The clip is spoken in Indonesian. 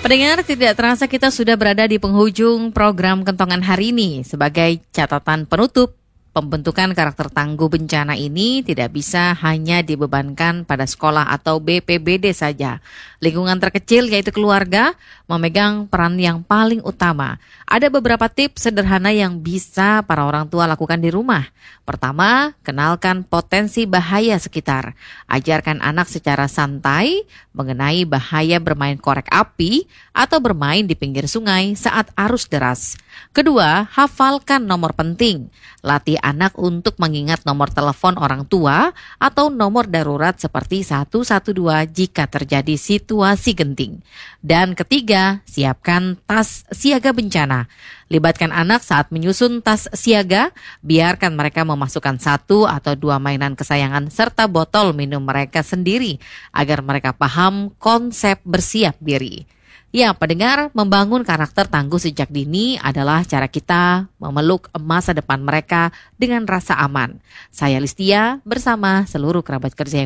Pendengar, tidak terasa kita sudah berada di penghujung program Kentongan hari ini. Sebagai catatan penutup, pembentukan karakter tangguh bencana ini tidak bisa hanya dibebankan pada sekolah atau BPBD saja. Lingkungan terkecil yaitu keluarga memegang peran yang paling utama. Ada beberapa tips sederhana yang bisa para orang tua lakukan di rumah. Pertama, kenalkan potensi bahaya sekitar. Ajarkan anak secara santai mengenai bahaya bermain korek api atau bermain di pinggir sungai saat arus deras. Kedua, hafalkan nomor penting. Latih anak untuk mengingat nomor telepon orang tua atau nomor darurat seperti 112 jika terjadi situasi genting. Dan ketiga, siapkan tas siaga bencana. Libatkan anak saat menyusun tas siaga, biarkan mereka memasukkan 1 atau 2 mainan kesayangan serta botol minum mereka sendiri agar mereka paham konsep bersiap diri. Ya, pendengar, membangun karakter tangguh sejak dini adalah cara kita memeluk masa depan mereka dengan rasa aman. Saya Listia bersama seluruh kerabat kerja yang